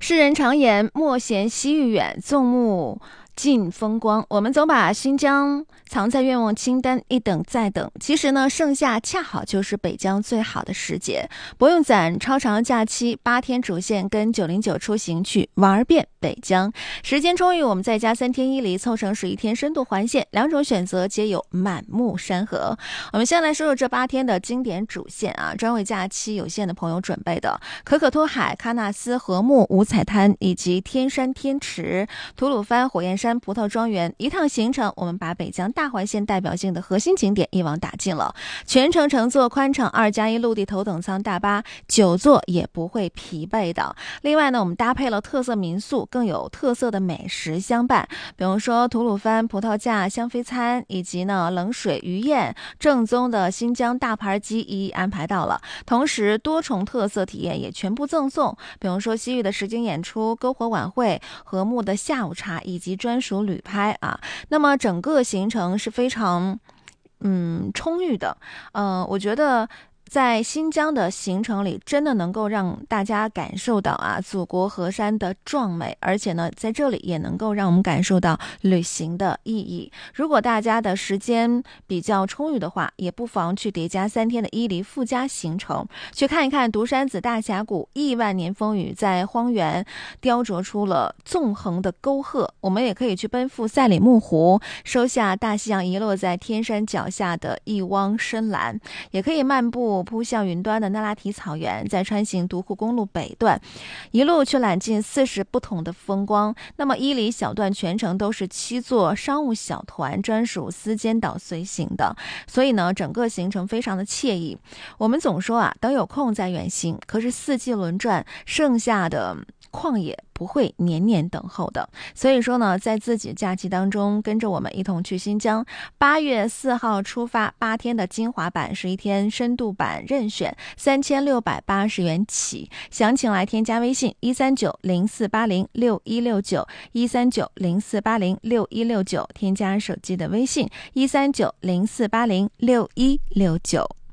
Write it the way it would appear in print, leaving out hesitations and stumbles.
世人常言莫嫌西域远，纵目尽风光。我们总把新疆藏在愿望清单，一等再等。其实呢，盛夏恰好就是北疆最好的时节，不用攒超长假期，8天主线跟909出行去玩遍北疆。时间充裕，我们再加3天伊犁，凑成11天深度环线，两种选择皆有满目山河。我们先来说说这8天的经典主线啊，专为假期有限的朋友准备的可可托海、喀纳斯禾木、五彩滩以及天山天池、吐鲁番火焰山葡萄庄园。一趟行程，我们把北疆大环线代表性的核心景点一网打尽了，全程乘坐宽敞2+1陆地头等舱大巴，9座也不会疲惫的。另外呢，我们搭配了特色民宿，更有特色的美食相伴，比如说吐鲁番葡萄架香妃餐，以及呢冷水鱼宴，正宗的新疆大盘鸡一一安排到了。同时多重特色体验也全部赠送，比如说西域的实景演出、篝火晚会、禾木的下午茶以及专属旅拍啊。那么整个行程是非常充裕的。我觉得在新疆的行程里，真的能够让大家感受到祖国河山的壮美，而且呢，在这里也能够让我们感受到旅行的意义。如果大家的时间比较充裕的话，也不妨去叠加3天的伊犁附加行程，去看一看独山子大峡谷，亿万年风雨在荒原雕琢出了纵横的沟壑。我们也可以去奔赴赛里木湖，收下大西洋遗落在天山脚下的一汪深蓝，也可以漫步扑向云端的那拉提草原，再穿行独库公路北段，一路去揽尽40不同的风光。那么伊犁小段全程都是7座商务小团专属丝间岛随行的，所以呢，整个行程非常的惬意。我们总说等有空再远行，可是4季轮转，剩下的旷野不会年年等候的。所以说呢，在自己假期当中，跟着我们一同去新疆。8月4号出发，8天的精华版11天深度版任选3680元起，详情来添加微信13904806169 13904806169，添加手机的微信13904806169。